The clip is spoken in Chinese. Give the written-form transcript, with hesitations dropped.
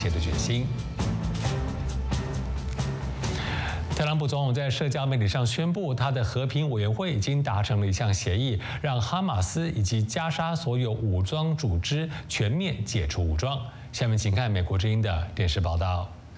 的决心。特朗普总统在社交媒体上宣布，他的和平委员会已经达成了一项协议，让哈马斯以及加沙所有武装组织全面解除武装。下面请看美国之音的电视报道。